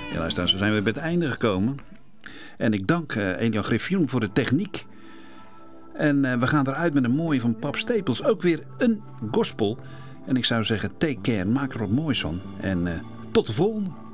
Ja, luisteraars, we zijn weer bij het einde gekomen. En ik dank Elian Griffioen voor de techniek. En we gaan eruit met een mooie van Pap Staples. Ook weer een gospel. En ik zou zeggen, take care, maak er wat moois van. En tot de volgende.